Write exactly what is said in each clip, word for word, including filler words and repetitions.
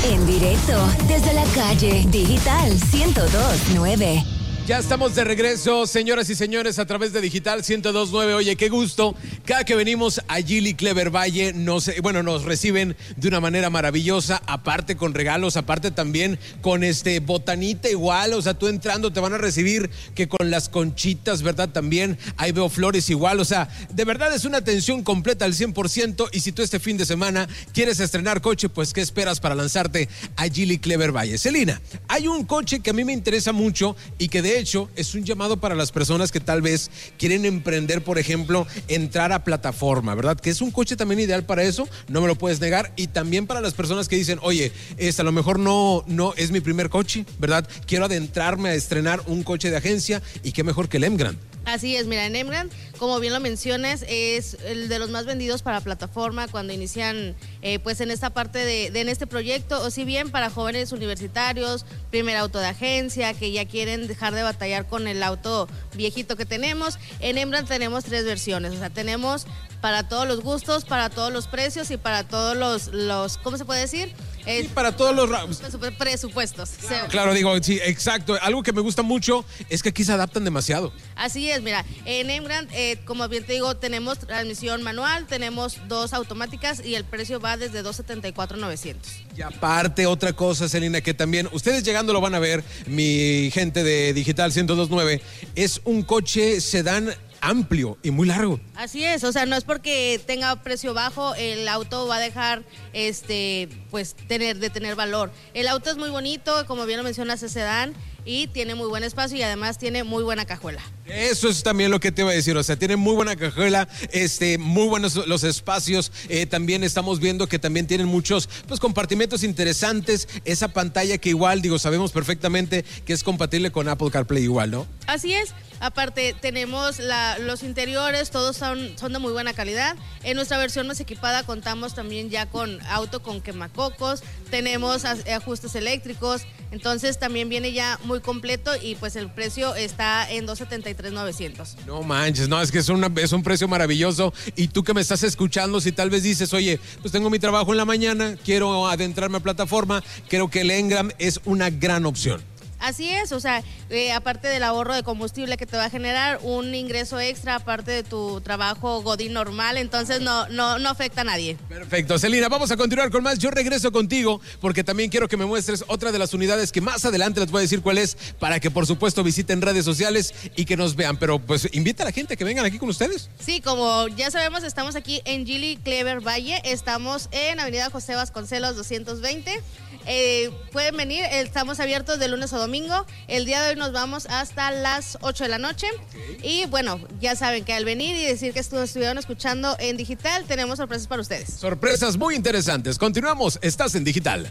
En directo desde la calle Digital ciento dos punto nueve. Ya estamos de regreso, señoras y señores, a través de Digital ciento dos punto nueve. Oye, qué gusto. Cada que venimos a Geely Clever Valle, nos, bueno, nos reciben de una manera maravillosa, aparte con regalos, aparte también con este botanita igual. O sea, tú entrando te van a recibir que con las conchitas, ¿verdad? También ahí veo flores igual. O sea, de verdad es una atención completa al cien por ciento. Y si tú este fin de semana quieres estrenar coche, pues ¿qué esperas para lanzarte a Geely Clever Valle? Celina, hay un coche que a mí me interesa mucho y que de De hecho, es un llamado para las personas que tal vez quieren emprender, por ejemplo, entrar a plataforma, ¿verdad? Que es un coche también ideal para eso, no me lo puedes negar. Y también para las personas que dicen, oye, este, a lo mejor no, no es mi primer coche, ¿verdad? Quiero adentrarme a estrenar un coche de agencia y qué mejor que el Emgrand. Así es, mira, en Emgrand, como bien lo mencionas, es el de los más vendidos para plataforma cuando inician eh, pues en esta parte de, de en este proyecto, o si bien para jóvenes universitarios, primer auto de agencia, que ya quieren dejar de batallar con el auto viejito que tenemos. En Emgrand tenemos tres versiones, o sea, tenemos para todos los gustos, para todos los precios y para todos los, los ¿cómo se puede decir? Y para todos los presupuestos. Claro, claro, digo, sí, exacto. Algo que me gusta mucho es que aquí se adaptan demasiado. Así es, mira, en Emgrand, eh, como bien te digo, tenemos transmisión manual, tenemos dos automáticas y el precio va desde doscientos setenta y cuatro mil novecientos. Y aparte, otra cosa, Celina, que también ustedes llegando lo van a ver, mi gente de Digital ciento dos punto nueve, es un coche sedán amplio y muy largo. Así es, o sea, no es porque tenga precio bajo, el auto va a dejar este, pues, tener, de tener valor. El auto es muy bonito, como bien lo mencionas, es sedán y tiene muy buen espacio y además tiene muy buena cajuela. Eso es también lo que te iba a decir, o sea, tiene muy buena cajuela, este, muy buenos los espacios, eh, también estamos viendo que también tienen muchos, pues, compartimentos interesantes, esa pantalla que igual, digo, sabemos perfectamente que es compatible con Apple CarPlay igual, ¿no? Así es. Aparte tenemos la, los interiores, todos son, son de muy buena calidad. En nuestra versión más equipada contamos también ya con auto con quemacocos, tenemos ajustes eléctricos, entonces también viene ya muy completo y pues el precio está en doscientos setenta y tres mil novecientos. No manches, no, es que es, una, es un precio maravilloso. Y tú que me estás escuchando, si tal vez dices, oye, pues tengo mi trabajo en la mañana, quiero adentrarme a plataforma, creo que el Emgrand es una gran opción. Así es, o sea, eh, aparte del ahorro de combustible que te va a generar un ingreso extra, aparte de tu trabajo godín normal, entonces no, no, no afecta a nadie. Perfecto, Celina, vamos a continuar con más. Yo regreso contigo porque también quiero que me muestres otra de las unidades que más adelante les voy a decir cuál es, para que por supuesto visiten redes sociales y que nos vean. Pero pues invita a la gente a que vengan aquí con ustedes. Sí, como ya sabemos, estamos aquí en Geely Clever Valle, estamos en Avenida José Vasconcelos doscientos veinte. Eh, pueden venir, estamos abiertos de lunes a domingo. El día de hoy nos vamos hasta las ocho de la noche. Okay. Y bueno, ya saben que al venir y decir que estuvieron escuchando en Digital, tenemos sorpresas para ustedes. Sorpresas muy interesantes. Continuamos, estás en Digital.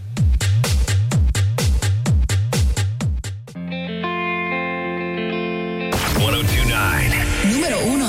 Número uno.